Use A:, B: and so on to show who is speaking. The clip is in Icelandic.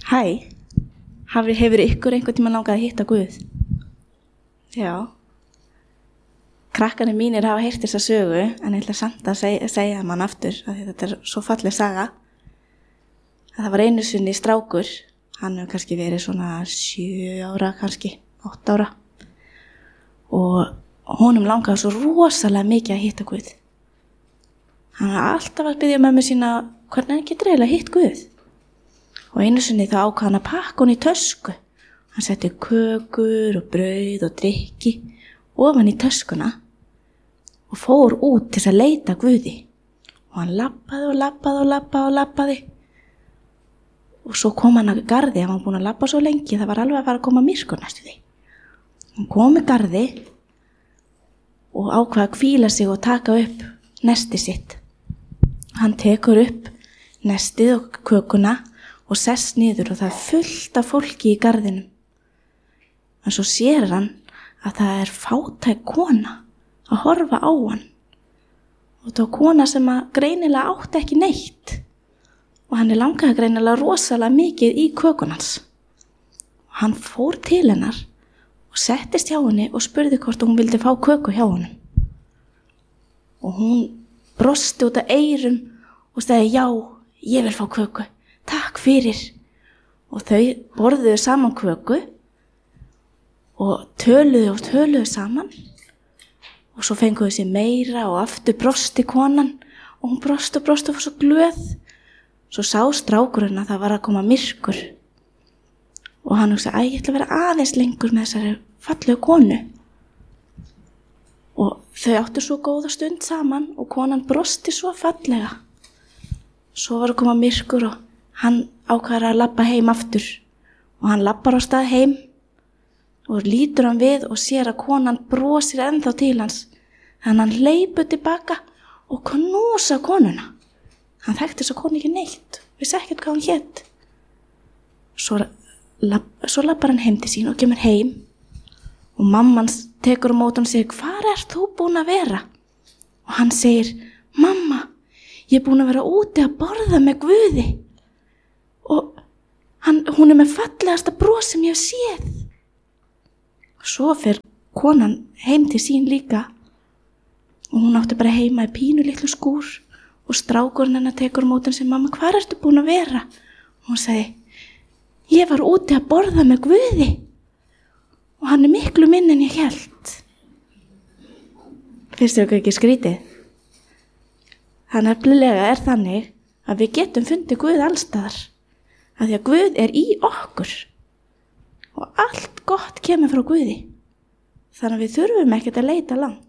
A: Hæ, hefur ykkur einhvern tímann langað að hitta Guð? Já. Krakkarnir mínir hafa heyrt þessa sögu, en ég ætla samt að segja mann aftur, af því þetta svo falleg saga. Það var einu sinni strákur, hann hefur kannski verið svona 7 ára, kannski 8 ára. Og honum langaði svo rosalega mikið að hitta Guð. Hann var alltaf að biðja mömmu sína hvernig hann getur eiginlega hitt Guð. Og einu sinni þá ákvað hann að pakka hún í tösku. Hann setti kökur og brauð og drykki ofan í töskuna og fór út til að leita Guði. Og hann labbaði og labbaði og labbaði og labbaði. Og svo kom hann að garði, hann var búinn að labba svo lengi, það var alveg að fara að koma myrkur næstu því. Hann kom í garði og ákvað að hvíla sig og taka upp nestið sitt. Hann tekur upp nestið og kökuna og sest niður og það er fullt af fólki í garðinum. En svo sér hann að það er fátæk kona að horfa á hann. Og það var kona sem að greinilega átti ekki neitt. Og hann langaði greinilega rosalega mikið í kökunans. Og hann fór til hennar og settist hjá henni og spurði hvort hún vildi fá köku hjá honum. Og hún brosti út af eyrum og sagði, já, ég vil fá köku. Takk fyrir. Og þau borðuðu saman köku og töluðu saman og svo fenguðu sér meira og aftur brosti konan og hún brosti og var svo glöð. Svo sá strákurinn að það var að koma myrkur og hann hugsaði, ég ætla að vera aðeins lengur með þessari fallegu konu. Og þau áttu svo góða stund saman og konan brosti svo fallega. Svo var að koma myrkur og hann ákvað að labba heim aftur og hann labbar á stað heim og lítur hann við og sér að konan brosir ennþá til hans. Þannig hann hleypur tilbaka og knúsa konuna. Hann þekkti þessa konu ekki neitt, vissi ekkert hvað hann hét. Svo labbar hann heim til sín og kemur heim og mamman tekur á móti hann og segir, hvar ert þú búin að vera? Og hann segir, mamma, ég er búin að vera úti að borða með Guði. Og hún er með fallegasta bros sem ég hef séð. Svo fer konan heim til sín líka og hún átti bara heima í pínu litlu skúr og strákurinn hennar tekur á móti og segir, mamma, hvar ertu búin að vera? Og hún segi, ég var úti að borða með Guði og hann er miklu minni en ég hélt. Finnst þér ekki skrítið? Það nefnilega er þannig að við getum fundið Guð allstaðar. Af því að Guð er í okkur og allt gott kemur frá Guði. Þannig að við þurfum ekkert að leita langt.